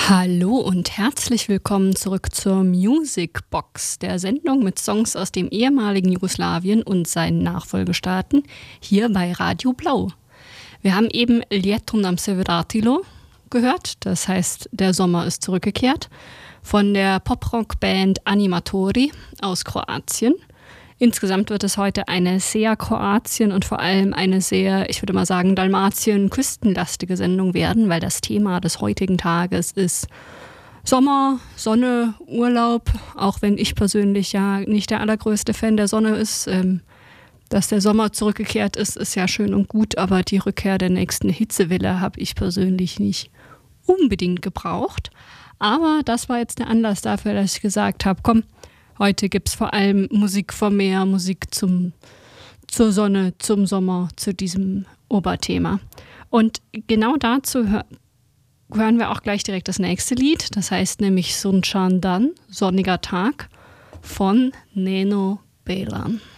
Hallo und herzlich willkommen zurück zur Music Box, der Sendung mit Songs aus dem ehemaligen Jugoslawien und seinen Nachfolgestaaten, hier bei Radio Blau. Wir haben eben Ljeto nam se vratilo gehört, das heißt, der Sommer ist zurückgekehrt, von der Pop-Rock-Band Animatori aus Kroatien. Insgesamt wird es heute eine sehr Kroatien und vor allem eine sehr, ich würde mal sagen, Dalmatien-küstenlastige Sendung werden, weil das Thema des heutigen Tages ist Sommer, Sonne, Urlaub, auch wenn ich persönlich ja nicht der allergrößte Fan der Sonne ist. Dass der Sommer zurückgekehrt ist, ist ja schön und gut, aber die Rückkehr der nächsten Hitzewelle habe ich persönlich nicht unbedingt gebraucht. Aber das war jetzt der Anlass dafür, dass ich gesagt habe, komm, heute gibt es vor allem Musik vom Meer, Musik zur Sonne, zum Sommer, zu diesem Oberthema. Und genau dazu hören wir auch gleich direkt das nächste Lied. Das heißt nämlich Sunshine Dan, sonniger Tag, von Neno Belan.